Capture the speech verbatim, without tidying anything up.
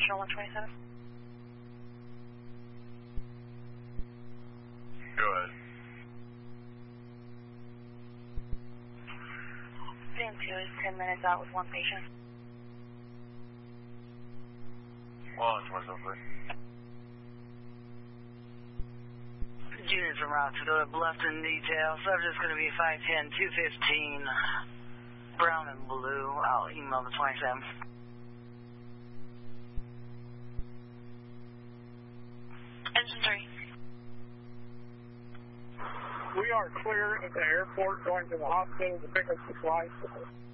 National one twenty-seven. Go ahead. C M two is ten minutes out with one patient. one twenty-seven, please. Unit from Route to go to Bluffton detail. Subject's going to be five ten two fifteen. Brown and blue. I'll email the twenty-seven. Engine three. We are clear at the airport going to the hospital to pick up supplies.